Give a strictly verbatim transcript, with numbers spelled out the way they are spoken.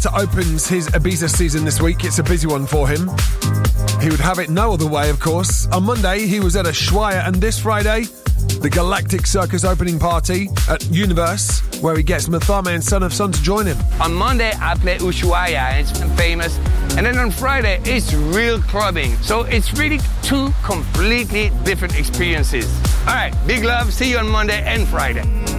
Arteta opens his Ibiza season this week. It's a busy one for him. He would have it no other way, of course. On Monday, he was at Ushuaia, and this Friday, the Galactic Circus opening party at Universe, where he gets Mathame and Son of Sun to join him. On Monday, I play Ushuaia, and it's famous. And then on Friday, it's real clubbing. So it's really two completely different experiences. All right, big love. See you on Monday and Friday.